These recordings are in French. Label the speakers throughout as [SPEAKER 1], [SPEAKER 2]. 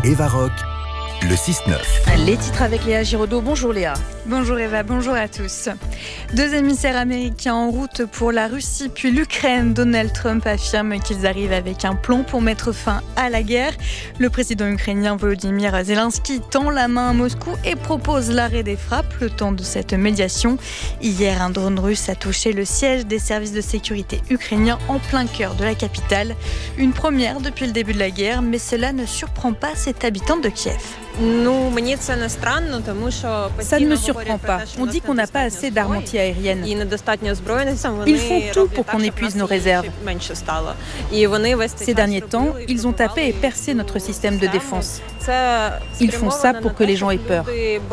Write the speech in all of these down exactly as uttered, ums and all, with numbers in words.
[SPEAKER 1] Eva Rock, le six neuf.
[SPEAKER 2] Les titres avec Léa Giraudot. Bonjour Léa.
[SPEAKER 3] Bonjour Eva, bonjour à tous. Deux émissaires américains en route pour la Russie puis l'Ukraine. Donald Trump affirme qu'ils arrivent avec un plan pour mettre fin à la guerre. Le président ukrainien Volodymyr Zelensky tend la main à Moscou et propose l'arrêt des frappes le temps de cette médiation. Hier, un drone russe a touché le siège des services de sécurité ukrainiens en plein cœur de la capitale. Une première depuis le début de la guerre, mais cela ne surprend pas cette habitante de Kiev.
[SPEAKER 2] Ça ne me surprend pas. On dit qu'on n'a pas assez d'armes anti-aériennes. Ils font tout pour qu'on épuise nos réserves. Ces derniers temps, ils ont tapé et percé notre système de défense. Ils font ça pour que les gens aient peur.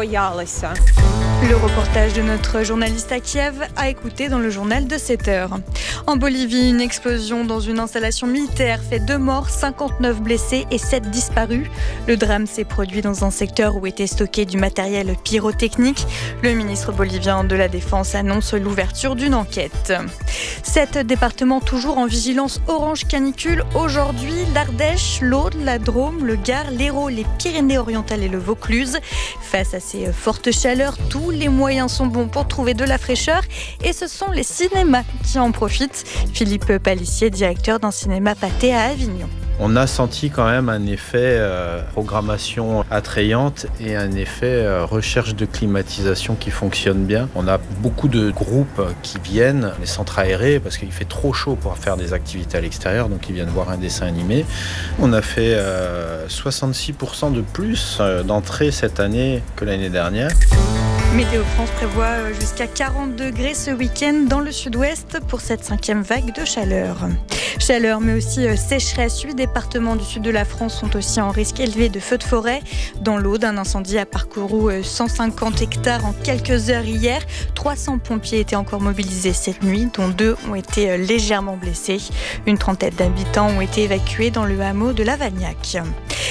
[SPEAKER 3] Le reportage de notre journaliste à Kiev à écouter dans le journal de sept heures. En Bolivie, une explosion dans une installation militaire fait deux morts, cinquante-neuf blessés et sept disparus. Le drame s'est produit dans un secteur où était stocké du matériel pyrotechnique. Le ministre bolivien de la Défense annonce l'ouverture d'une enquête. Sept départements toujours en vigilance orange canicule. Aujourd'hui, l'Ardèche, l'Aude, la Drôme, le Gard, l'Hérault, les Pyrénées-Orientales et le Vaucluse. Face à ces fortes chaleurs, tous les moyens sont bons pour trouver de la fraîcheur et ce sont les cinémas qui en profitent. Philippe Palissier, directeur d'un cinéma Pathé à Avignon.
[SPEAKER 4] On a senti quand même un effet euh, programmation attrayante et un effet euh, recherche de climatisation qui fonctionne bien. On a beaucoup de groupes qui viennent, les centres aérés, parce qu'il fait trop chaud pour faire des activités à l'extérieur, donc ils viennent voir un dessin animé. On a fait euh, soixante-six pour cent de plus euh, d'entrées cette année que l'année dernière.
[SPEAKER 3] Météo France prévoit jusqu'à quarante degrés ce week-end dans le sud-ouest pour cette cinquième vague de chaleur. Chaleur mais aussi sécheresse. Huit départements du sud de la France sont aussi en risque élevé de feux de forêt. Dans l'Aude, un incendie a parcouru cent cinquante hectares en quelques heures hier. trois cents pompiers étaient encore mobilisés cette nuit, dont deux ont été légèrement blessés. Une trentaine d'habitants ont été évacués dans le hameau de Lavagnac.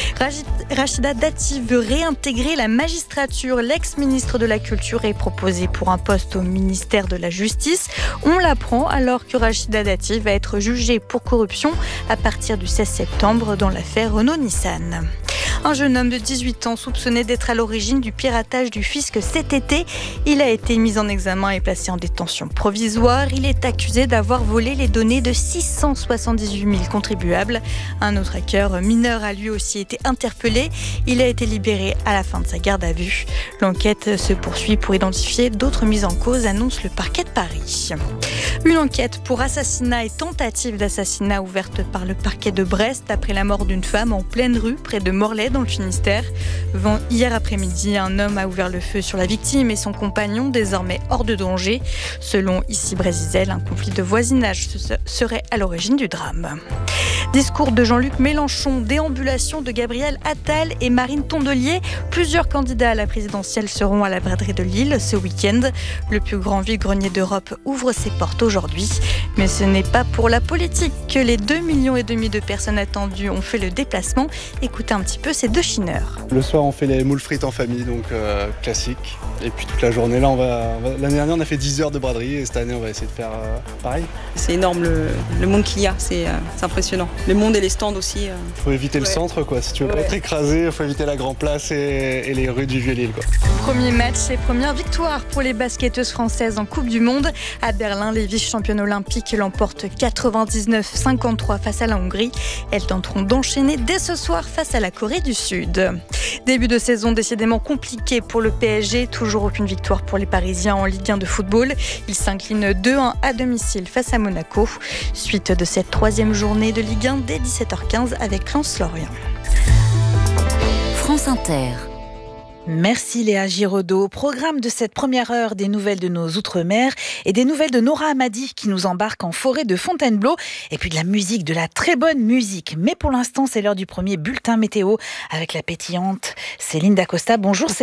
[SPEAKER 3] Rachida Dati veut réintégrer la magistrature. L'ex-ministre de la Culture est proposée pour un poste au ministère de la Justice. On l'apprend alors que Rachida Dati va être jugée pour corruption à partir du seize septembre dans l'affaire Renault-Nissan. Un jeune homme de dix-huit ans soupçonné d'être à l'origine du piratage du fisc cet été. Il a été mis en examen et placé en détention provisoire. Il est accusé d'avoir volé les données de six cent soixante-dix-huit mille contribuables. Un autre hacker mineur a lui aussi été interpellé. Il a été libéré à la fin de sa garde à vue. L'enquête se poursuit pour identifier d'autres mises en cause, annonce le parquet de Paris. Une enquête pour assassinat et tentative d'assassinat ouverte par le parquet de Brest après la mort d'une femme en pleine rue près de Morlaix dans le Finistère. Hier après-midi, un homme a ouvert le feu sur la victime et son compagnon, désormais hors de danger. Selon Ici Brésisel, un conflit de voisinage serait à l'origine du drame. Discours de Jean-Luc Mélenchon, déambulation de Gabriel Attal et Marine Tondelier. Plusieurs candidats à la présidentielle seront à la braderie de Lille ce week-end. Le plus grand vide-grenier d'Europe ouvre ses portes aujourd'hui. Mais ce n'est pas pour la politique que les deux millions et demi de personnes attendues ont fait le déplacement. Écoutez un petit peu ces deux chineurs.
[SPEAKER 5] Le soir, on fait les moules frites en famille, donc euh, classique. Et puis toute la journée, là, on va, on va... l'année dernière, on a fait dix heures de braderie et cette année, on va essayer de faire euh, pareil.
[SPEAKER 6] C'est énorme le, le monde qu'il y a, c'est, euh, c'est impressionnant. Le monde et les stands aussi. Il euh...
[SPEAKER 5] faut éviter
[SPEAKER 6] ouais.
[SPEAKER 5] le centre, quoi. Si tu veux ouais. pas être écrasé, il faut éviter la Grand Place et, et les rues du Vieux-Lille, quoi.
[SPEAKER 3] Premier match et première victoire pour les basketteuses françaises en Coupe du Monde. À Berlin, les vice-championnes olympiques l'emportent quatre-vingt-dix-neuf à cinquante-trois face à la Hongrie. Elles tenteront d'enchaîner dès ce soir face à la Corée du Sud. Début de saison décidément compliqué pour le P S G. Toujours aucune victoire pour les Parisiens en Ligue un de football. Ils s'inclinent deux un à domicile face à Monaco. Suite de cette troisième journée de Ligue un dès dix-sept heures quinze avec Lens-Lorient.
[SPEAKER 1] France Inter.
[SPEAKER 2] Merci Léa Giraudot. Programme de cette première heure des nouvelles de nos Outre-mer et des nouvelles de Nora Hamadi qui nous embarque en forêt de Fontainebleau et puis de la musique, de la très bonne musique. Mais pour l'instant, c'est l'heure du premier bulletin météo avec la pétillante Céline Dacosta. Bonjour Céline.